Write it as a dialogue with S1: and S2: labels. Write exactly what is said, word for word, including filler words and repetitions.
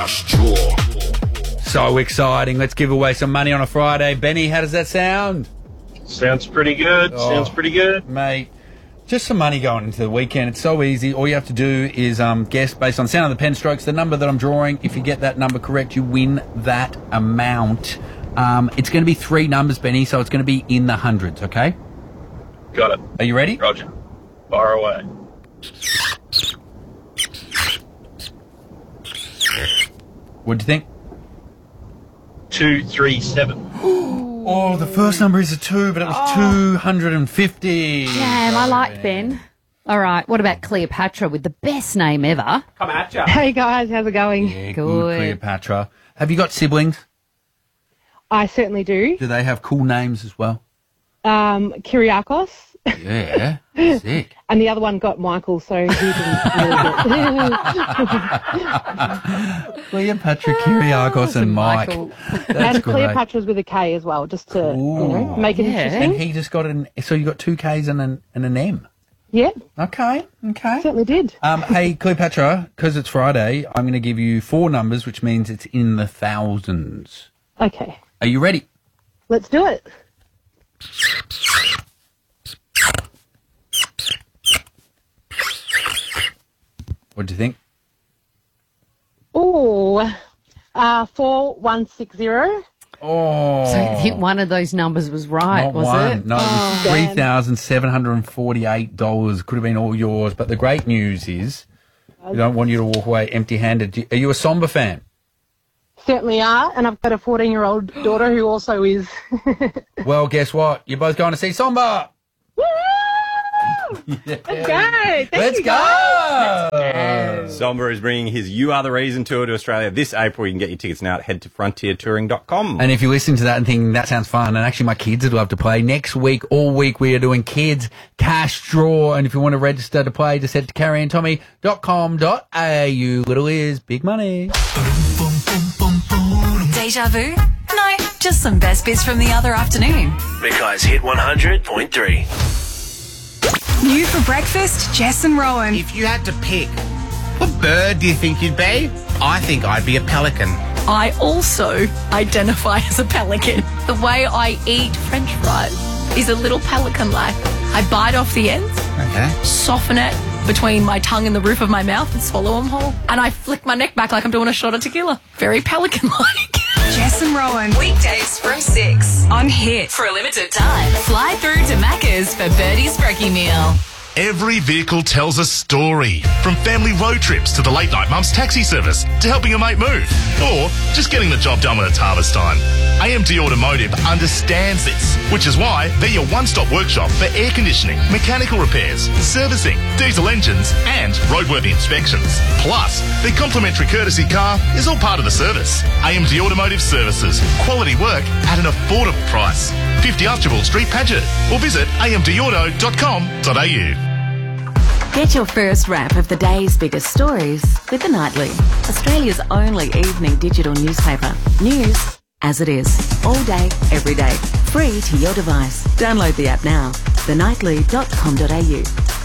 S1: Cash Draw.
S2: So exciting. Let's give away some money on a Friday. Benny, how does that sound?
S3: Sounds pretty good.
S2: Oh,
S3: Sounds pretty good.
S2: Mate, just some money going into the weekend. It's so easy. All you have to do is um, guess based on the sound of the pen strokes the number that I'm drawing. If you get that number correct, you win that amount. Um, it's going to be three numbers, Benny, so it's going to be in the hundreds, okay?
S3: Got it.
S2: Are you ready?
S3: Roger. Far away.
S2: What do you think?
S3: Two, three, seven.
S2: Oh, the first number is a two, but it was oh. two hundred fifty.
S4: Damn, I like Ben. All right, what about Cleopatra with the best name ever?
S2: Come at ya.
S5: Hey, guys, how's it going?
S2: Yeah, good. Cleopatra. Have you got siblings?
S5: I certainly do.
S2: Do they have cool names as well?
S5: Um, Kyriakos.
S2: Yeah, sick.
S5: And the other one got Michael, so he didn't really get
S2: Cleopatra, Kyriakos and Mike. That's
S5: and
S2: great.
S5: Cleopatra's with a K as well, just to Ooh. you know make it
S4: yeah.
S5: interesting.
S2: And he just got an... So you got two Ks and an, and an M?
S5: Yeah.
S2: Okay, okay.
S5: Certainly did.
S2: Um, hey, Cleopatra, because it's Friday, I'm going to give you four numbers, which means it's in the thousands.
S5: Okay.
S2: Are you ready?
S5: Let's do it.
S2: What do you think?
S5: Oh, uh, four one six zero.
S2: Oh.
S4: So I think one of those numbers was right,
S2: Not
S4: was
S2: one.
S4: it?
S2: No, it was
S5: Oh,
S2: three thousand seven hundred forty-eight dollars. Could have been all yours. But the great news is we don't want you to walk away empty-handed. Are you a Somber fan?
S5: Certainly are, and I've got a fourteen-year-old daughter who also is.
S2: Well, guess what? You're both going to see Somber.
S5: Woo!
S2: Yeah.
S5: Let's go. Thank
S2: Let's
S5: you,
S2: go.
S5: guys.
S6: Somber is bringing his You Are the Reason tour to Australia this April. You can get your tickets now at head to frontier touring dot com.
S2: And if you're listening to that and thinking that sounds fun, and actually my kids would love to play, next week, all week, we are doing Kids Cash Draw. And if you want to register to play, just head to carrie and tommy dot com dot a u. Little is big money.
S7: Deja vu? No, just some best bits from the other afternoon.
S1: Because Hit one hundred point three.
S8: New for breakfast, Jess and Rowan.
S9: If you had to pick, what bird do you think you'd be? I think I'd be a pelican.
S7: I also identify as a pelican. The way I eat French fries is a little pelican-like. I bite off the ends,
S9: Okay.
S7: soften it between my tongue and the roof of my mouth and swallow them whole. And I flick my neck back like I'm doing a shot of tequila. Very pelican-like.
S8: Jess and Rowan.
S7: Weekdays from six.
S8: On Hit.
S7: For a limited time, fly through to Macca's for Birdie's Brekkie Meal.
S1: Every vehicle tells a story. From family road trips to the late night mum's taxi service to helping a mate move. Or just getting the job done when it's harvest time. A M D Automotive understands this, which is why they're your one-stop workshop for air conditioning, mechanical repairs, servicing, diesel engines and roadworthy inspections. Plus, their complimentary courtesy car is all part of the service. A M D Automotive Services. Quality work at an affordable price. fifty Archibald Street, Paget. Or visit a m d auto dot com dot a u.
S7: Get your first wrap of the day's biggest stories with The Nightly, Australia's only evening digital newspaper. News as it is, all day, every day, free to your device. Download the app now, the nightly dot com dot a u.